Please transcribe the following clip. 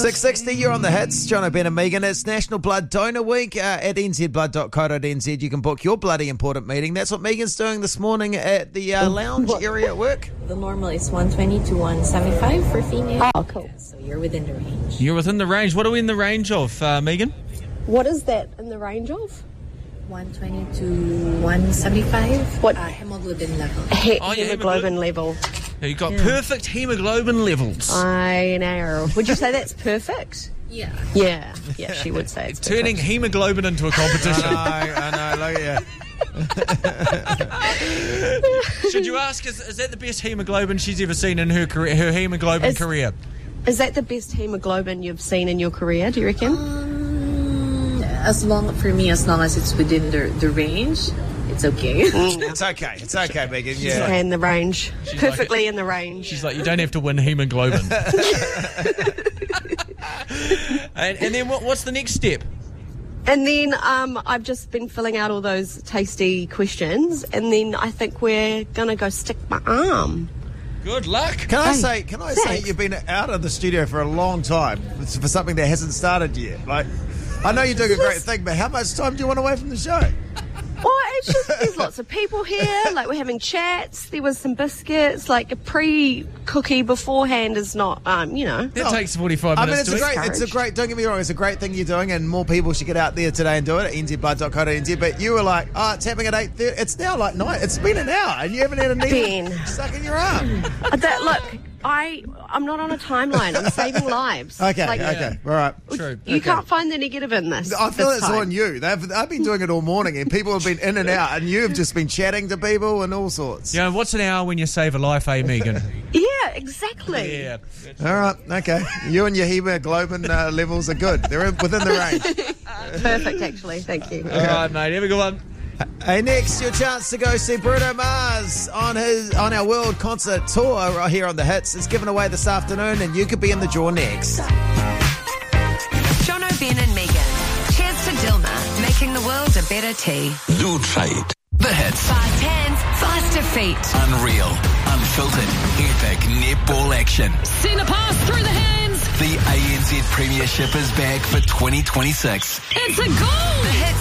6:60, you're on the hits. John O'Brien and Megan. It's National Blood Donor Week. At nzblood.co.nz, you can book your bloody important meeting. That's what Megan's doing this morning at the lounge area at work. The normal is 120 to 175 for female. Oh, cool. So you're within the range. You're within the range. What are we in the range of, Megan? What is that in the range of? 120 to 175. What? Hemoglobin level. Hemoglobin level. You've got perfect hemoglobin levels. I know. Would you say that's perfect? Yeah. Yeah, she would say it's Turning perfect. hemoglobin into a competition. I know, look at you. Should you ask, is that the best hemoglobin she's ever seen in her career, her hemoglobin career? Is that the best hemoglobin you've seen in your career, do you reckon? As long as it's within the range, it's okay. It's okay, Megan. Yeah. Okay, in the range. Perfectly in the range. She's like, you don't have to win hemoglobin. and then what's the next step? And then I've just been filling out all those tasty questions, and then I think we're going to go stick my arm. Good luck. Can I say you've been out of the studio for a long time for something that hasn't started yet? Like, I know you're doing a great thing, but how much time do you want away from the show? Well, it's just there's lots of people here. Like, we're having chats. There was some biscuits. Like, a pre-cookie beforehand is not, That takes 45 minutes. It's a great. Don't get me wrong. It's a great thing you're doing, and more people should get out there today and do it at nzblood.co.nz. But you were like, it's happening at 8:30. It's now like 9. It's been an hour, and you haven't had a needle stuck in your arm. Look, I'm not on a timeline. I'm saving lives. Okay, all right. True. You can't find the negative in this. I feel it's time. on you. I've been doing it all morning, and people have been in and out, and you've just been chatting to people and all sorts. Yeah, what's an hour when you save a life, Megan? Yeah, exactly. Yeah. All right, okay. You and your hemoglobin levels are good. They're within the range. Perfect, actually. Thank you. All right, mate. Have a good one. Hey, next, your chance to go see Bruno Mars on our world concert tour right here on The Hits. It's given away this afternoon, and you could be in the draw next. John O'Brien and Megan. Cheers to Dilma, making the world a better tea. Do try it. The Hits. Fast hands, faster feet. Unreal, unfiltered, epic netball action. Send a pass through the hands. The ANZ Premiership is back for 2026. It's a goal. The Hits.